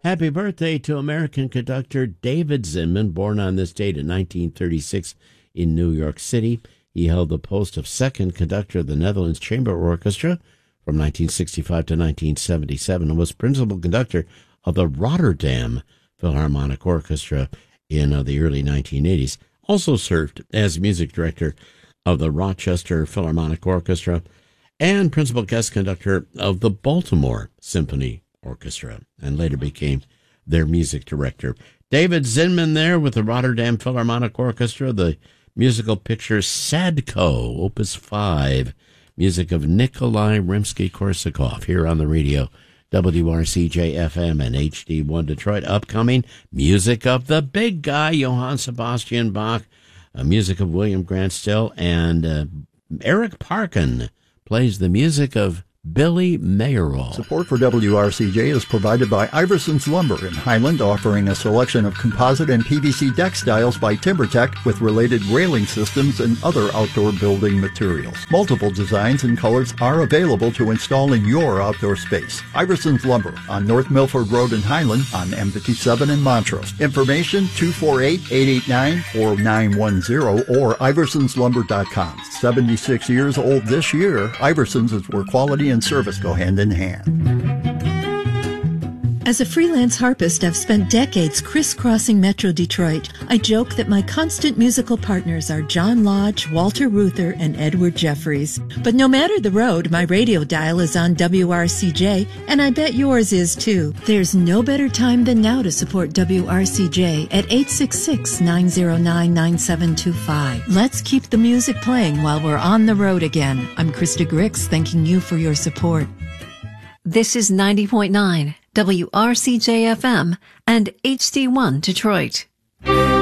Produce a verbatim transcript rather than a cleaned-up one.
Happy birthday to American conductor David Zinman, born on this date in nineteen thirty-six in New York City. He held the post of second conductor of the Netherlands Chamber Orchestra from nineteen sixty-five to nineteen seventy-seven and was principal conductor of the Rotterdam Philharmonic Orchestra in uh, the early nineteen eighties. Also served as music director of the Rochester Philharmonic Orchestra and principal guest conductor of the Baltimore Symphony Orchestra, and later became their music director. David Zinman there with the Rotterdam Philharmonic Orchestra, the musical picture Sadko, Opus five, music of Nikolai Rimsky-Korsakov, here on the radio, W R C J F M and H D one Detroit. Upcoming, music of the big guy, Johann Sebastian Bach, uh, music of William Grant Still, and uh, Eric Parkin plays the music of Billy Mayerl. Support for W R C J is provided by Iverson's Lumber in Highland, offering a selection of composite and P V C deck styles by TimberTech with related railing systems and other outdoor building materials. Multiple designs and colors are available to install in your outdoor space. Iverson's Lumber on North Milford Road in Highland, on M fifty-seven in Montrose. Information two four eight, eight eight nine, four nine one zero or iversons lumber dot com. seventy-six years old this year, Iversons is where quality and service go hand in hand. As a freelance harpist, I've spent decades crisscrossing Metro Detroit. I joke that my constant musical partners are John Lodge, Walter Reuther, and Edward Jeffries. But no matter the road, my radio dial is on W R C J, and I bet yours is too. There's no better time than now to support W R C J at eight six six, nine zero nine, nine seven two five. Let's keep the music playing while we're on the road again. I'm Krista Grix, thanking you for your support. This is ninety point nine W R C J F M and H D one Detroit.